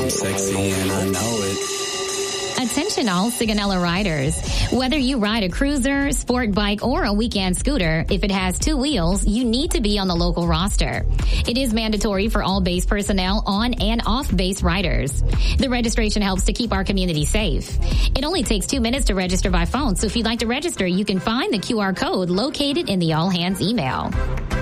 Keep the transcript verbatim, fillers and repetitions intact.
I'm sexy and I know it. Attention all Sigonella riders. Whether you ride a cruiser, sport bike, or a weekend scooter, if it has two wheels, you need to be on the local roster. It is mandatory for all base personnel on and off base riders. The registration helps to keep our community safe. It only takes two minutes to register by phone, so if you'd like to register, you can find the Q R code located in the all hands email.